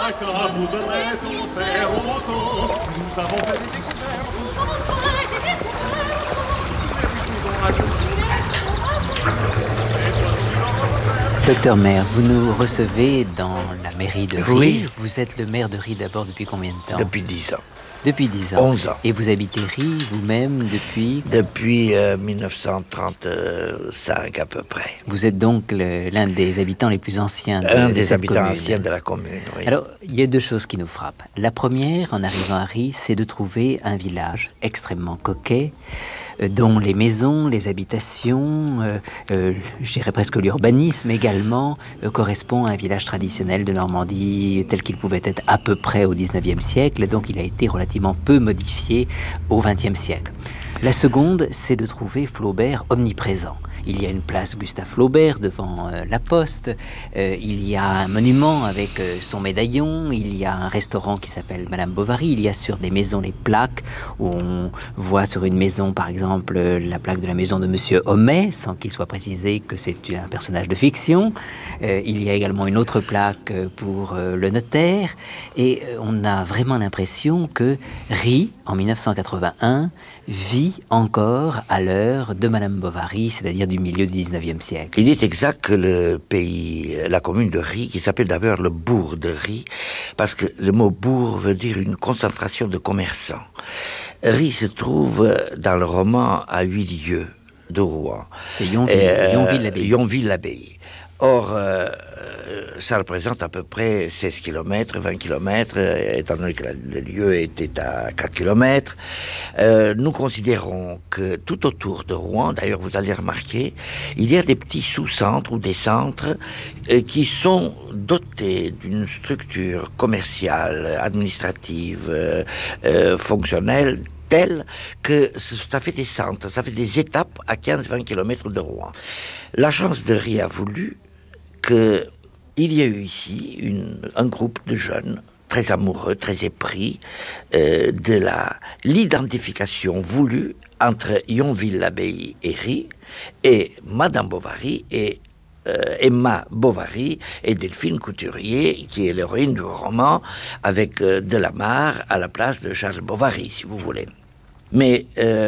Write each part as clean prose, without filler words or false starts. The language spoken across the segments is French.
qu'un voudrait en faire autant. Nous avons fait des découvertes. Docteur Maire, vous nous recevez dans la mairie de Ry. Oui. Vous êtes le maire de Ry d'abord depuis combien de temps? Depuis 10 ans. Depuis 10 ans. 11 ans. Et vous habitez Ry vous-même depuis? Depuis 1935 à peu près. Vous êtes donc l'un des habitants les plus anciens de Un de des cette habitants commune. anciens de la commune, oui. Alors, il y a deux choses qui nous frappent. La première, en arrivant à Ry, c'est de trouver un village extrêmement coquet, dont les maisons, les habitations, je dirais presque l'urbanisme également, correspond à un village traditionnel de Normandie tel qu'il pouvait être à peu près au XIXe siècle, donc il a été relativement peu modifié au XXe siècle. La seconde, c'est de trouver Flaubert omniprésent. Il y a une place Gustave Flaubert devant la Poste, il y a un monument avec son médaillon, il y a un restaurant qui s'appelle Madame Bovary, il y a sur des maisons les plaques où on voit sur une maison par exemple la plaque de la maison de Monsieur Homais, sans qu'il soit précisé que c'est un personnage de fiction. Il y a également une autre plaque pour le notaire et on a vraiment l'impression que Ry, en 1981, vit encore à l'heure de Madame Bovary, c'est-à-dire du milieu du 19e siècle. Il est exact que le pays, la commune de Ry, qui s'appelle d'abord le bourg de Ry, parce que le mot bourg veut dire une concentration de commerçants. Ry se trouve dans le roman à 8 lieues de Rouen. C'est Yonville-l'Abbaye. Yonville-l'Abbaye. Or, ça représente à peu près 16 km, 20 km, étant donné que le lieu était à 4 km. Nous considérons que tout autour de Rouen, d'ailleurs vous allez remarquer, il y a des petits sous-centres ou des centres qui sont dotés d'une structure commerciale, administrative, fonctionnelle, telle que ça fait des centres, ça fait des étapes à 15-20 km de Rouen. La chance de Ry a voulu qu'il y ait eu ici un groupe de jeunes très amoureux, très épris de l'identification voulue entre Yonville-l'Abbaye et Ry, et Madame Bovary et Emma Bovary et Delphine Couturier, qui est l'héroïne du roman, avec Delamarre à la place de Charles Bovary, si vous voulez. Mais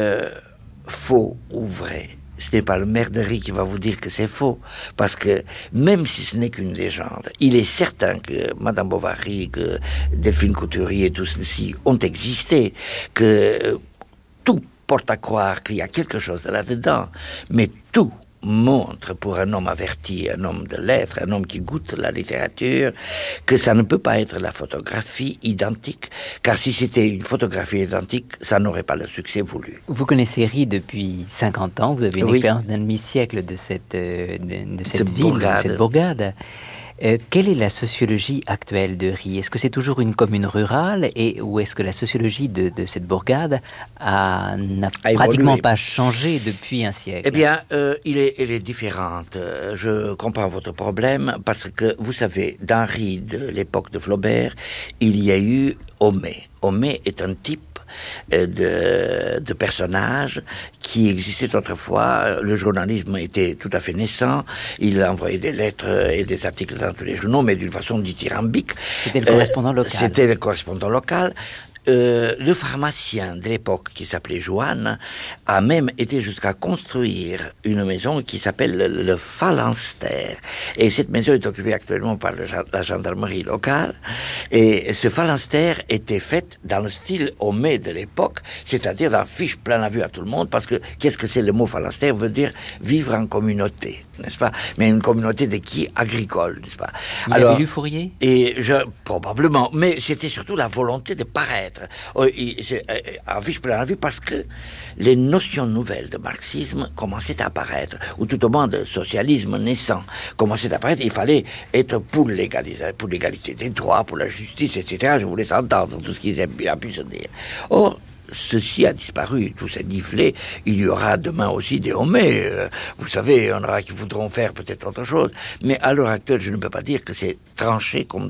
faux ou vrai, ce n'est pas le maire de Ry qui va vous dire que c'est faux, parce que même si ce n'est qu'une légende, il est certain que Madame Bovary, que Delphine Couturier et tout ceci ont existé, que tout porte à croire qu'il y a quelque chose là-dedans, mais tout montre pour un homme averti, un homme de lettres, un homme qui goûte la littérature, que ça ne peut pas être la photographie identique, car si c'était une photographie identique, ça n'aurait pas le succès voulu. Vous connaissez Ry depuis 50 ans, vous avez une Oui. expérience d'un demi-siècle de cette ville, bourgade. de cette bourgade. Quelle est la sociologie actuelle de Ry? Est-ce que c'est toujours une commune rurale ou est-ce que la sociologie de cette bourgade n'a pratiquement évolué. pas changé depuis un siècle? Eh bien, elle est différente. Je comprends votre problème parce que, vous savez, dans Ry de l'époque de Flaubert, il y a eu Homais. Homais est un type de personnages qui existaient autrefois. Le journalisme était tout à fait naissant. Il envoyait des lettres et des articles dans tous les journaux, mais d'une façon dithyrambique. C'était le correspondant local. C'était le correspondant local. Le pharmacien de l'époque, qui s'appelait Joanne, a même été jusqu'à construire une maison qui s'appelle le phalanstère. Et cette maison est occupée actuellement par la gendarmerie locale. Et ce phalanstère était fait dans le style Homais de l'époque, c'est-à-dire dans fiche plein la vue à tout le monde, parce que qu'est-ce que c'est le mot phalanstère? Veut dire vivre en communauté, n'est-ce pas? Mais une communauté de qui? Agricole, n'est-ce pas? Il avait lu Fourier? Probablement, mais c'était surtout la volonté de paraître à fiche plein la vue, parce que les notions nouvelles de marxisme commençaient à apparaître, ou tout au moins de socialisme naissant commençait à apparaître. Il fallait être pour l'égalité des droits, pour la justice, etc. Je vous laisse entendre tout ce qu'ils a pu se dire. Or, ceci a disparu, tout s'est niflé. Il y aura demain aussi des Homais. Vous savez, il y en aura qui voudront faire peut-être autre chose. Mais à l'heure actuelle, je ne peux pas dire que c'est tranché comme